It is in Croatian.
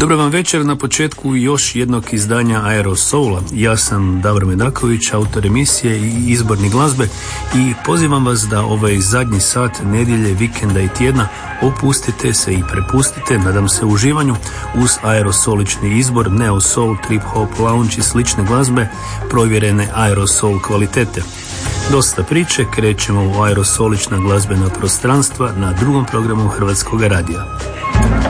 Dobar vam večer, na početku još jednog izdanja Aerosoula. Ja sam Davor Medaković, autor emisije i izbornik glazbe i pozivam vas da ovaj zadnji sat nedjelje, vikenda i tjedna opustite se i prepustite, nadam se, uživanju uz aerosolični izbor, neo soul, trip hop, lounge i slične glazbe provjerene aerosoul kvalitete. Dosta priče, krećemo u aerosolična glazbena prostranstva na drugom programu Hrvatskog radija.